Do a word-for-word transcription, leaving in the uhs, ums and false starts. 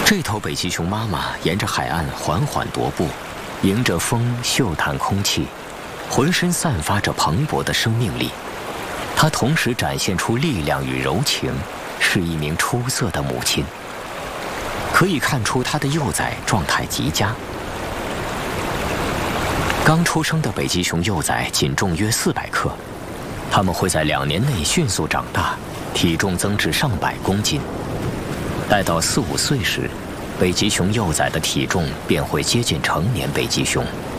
这头北极熊妈妈沿着海岸缓缓踱步，迎着风嗅探空气，浑身散发着蓬勃的生命力。她同时展现出力量与柔情，是一名出色的母亲。可以看出她的幼崽状态极佳。刚出生的北极熊幼崽仅重约四百克，它们会在两年内迅速长大，体重增至上百公斤。待到四五岁时，北极熊幼崽的体重便会接近成年北极熊。